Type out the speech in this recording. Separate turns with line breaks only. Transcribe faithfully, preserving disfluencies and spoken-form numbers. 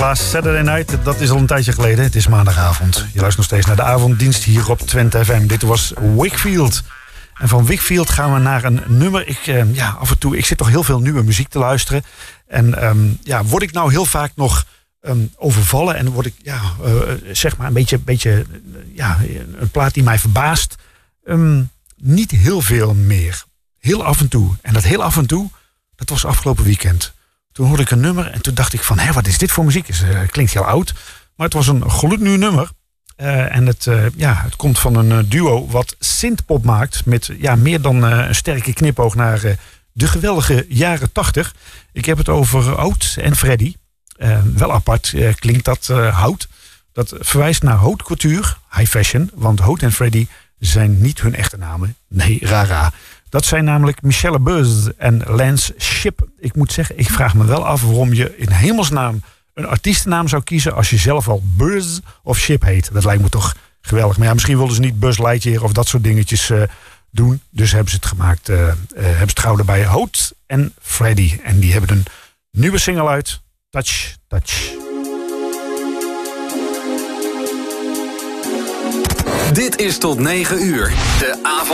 Last Saturday Night, dat is al een tijdje geleden. Het is maandagavond. Je luistert nog steeds naar de avonddienst hier op Twente F M. Dit was Wakefield. En van Wakefield gaan we naar een nummer. Ik, eh, ja, af en toe, ik zit toch heel veel nieuwe muziek te luisteren. En um, ja, word ik nou heel vaak nog um, overvallen. En word ik, ja, uh, zeg maar een beetje, beetje uh, ja, een plaat die mij verbaast. Um, niet heel veel meer. Heel af en toe. En dat heel af en toe, dat was afgelopen weekend. Toen hoorde ik een nummer en toen dacht ik van, hé, wat is dit voor muziek? Het uh, klinkt heel oud, maar het was een gloednieuw nummer. Uh, en het, uh, ja, het komt van een uh, duo wat synthpop maakt met ja, meer dan uh, een sterke knipoog naar uh, de geweldige jaren tachtig. Ik heb het over Hout en Freddy. Uh, wel apart uh, klinkt dat uh, Hout. Dat verwijst naar haute couture, high fashion, want Hout en Freddy zijn niet hun echte namen. Nee, rara. Dat zijn namelijk Michelle Buzz en Lance Ship. Ik moet zeggen, ik vraag me wel af waarom je in hemelsnaam een artiestennaam zou kiezen als je zelf al Buzz of Ship heet. Dat lijkt me toch geweldig. Maar ja, misschien wilden ze niet Buzz Lightyear of dat soort dingetjes uh, doen. Dus hebben ze het gemaakt, uh, uh, hebben ze het gehouden bij Hout en Freddy. En die hebben een nieuwe single uit, Touch, Touch.
Dit is tot negen uur, de avond.